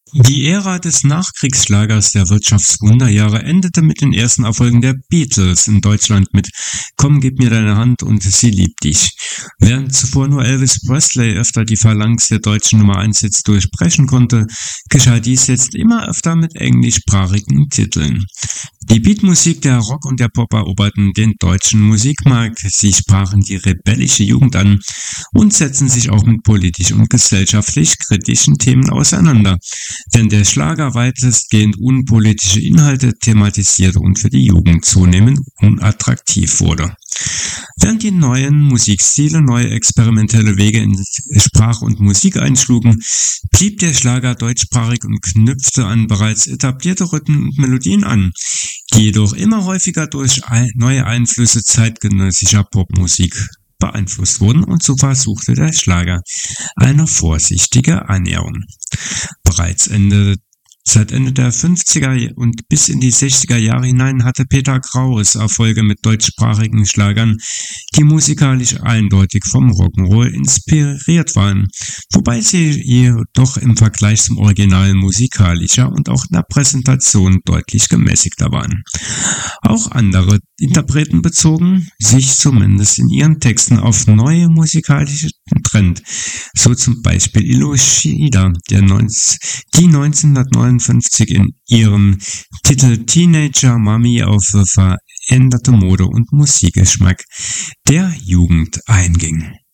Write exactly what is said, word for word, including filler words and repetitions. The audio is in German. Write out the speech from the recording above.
Die Ära des Nachkriegsschlagers der Wirtschaftswunderjahre endete mit den ersten Erfolgen der Beatles in Deutschland mit „Komm, gib mir deine Hand“ und „Sie liebt dich“. Während zuvor nur Elvis Presley öfter die Phalanx der deutschen Nummer eins Hits durchbrechen konnte, geschah dies jetzt immer öfter mit englischsprachigen Titeln. Die Beatmusik der Rock und der Pop eroberten den deutschen Musikmarkt, sie sprachen die rebellische Jugend an und setzten sich auch mit politisch und gesellschaftlich kritischen Themen auseinander, wenn der Schlager weitestgehend unpolitische Inhalte thematisierte und für die Jugend zunehmend unattraktiv wurde. Während die neuen Musikstile neue experimentelle Wege in Sprache und Musik einschlugen, blieb der Schlager deutschsprachig und knüpfte an bereits etablierte Rhythmen und Melodien an, die jedoch immer häufiger durch neue Einflüsse zeitgenössischer Popmusik beeinflusst wurden, und so versuchte der Schlager eine vorsichtige Annäherung. Bereits Ende Seit Ende der fünfziger und bis in die sechziger Jahre hinein hatte Peter Krauss Erfolge mit deutschsprachigen Schlagern, die musikalisch eindeutig vom Rock'n'Roll inspiriert waren, wobei sie jedoch im Vergleich zum Original musikalischer und auch in der Präsentation deutlich gemäßigter waren. Auch andere Interpreten bezogen sich zumindest in ihren Texten auf neue musikalische Trend, so zum Beispiel Illoshida, der die neunzehnhundertneunundfünfzig in ihrem Titel Teenager Mami auf veränderte Mode und Musikgeschmack der Jugend einging.